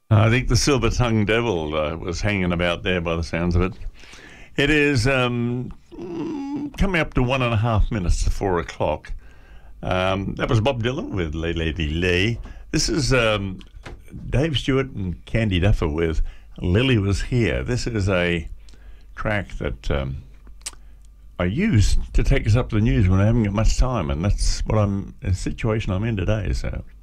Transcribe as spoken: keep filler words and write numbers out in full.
I think the silver-tongued devil uh, was hanging about there by the sounds of it. It is um, mm, coming up to one and a half minutes to four o'clock. Um, that was Bob Dylan with Lay Lady Lay. This is um, Dave Stewart and Candy Duffer with Lily Was Here. This is a track that um, I use to take us up to the news when I haven't got much time, and that's what I'm, the situation I'm in today, so...